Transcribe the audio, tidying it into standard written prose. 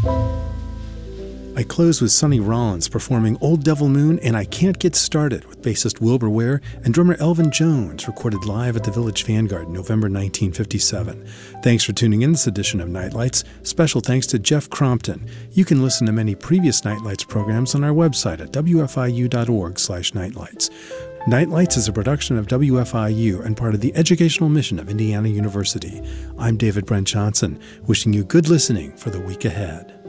I close with Sonny Rollins performing Old Devil Moon and I Can't Get Started with bassist Wilbur Ware and drummer Elvin Jones, recorded live at the Village Vanguard in November 1957. Thanks for tuning in this edition of Nightlights. Special thanks to Jeff Crompton. You can listen to many previous Nightlights programs on our website at wfiu.org/nightlights. Nightlights is a production of WFIU and part of the educational mission of Indiana University. I'm David Brent Johnson, wishing you good listening for the week ahead.